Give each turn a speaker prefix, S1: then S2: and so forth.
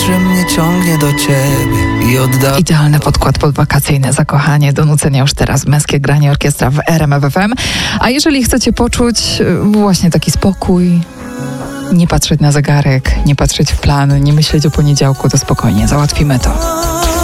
S1: że mnie ciągnie do ciebie i odda...
S2: Idealny podkład pod wakacyjne zakochanie, do nucenia już teraz męskie granie orkiestra w RMF FM. A jeżeli chcecie poczuć właśnie taki spokój, nie patrzeć na zegarek, nie patrzeć w plan, nie myśleć o poniedziałku, to spokojnie, załatwimy to.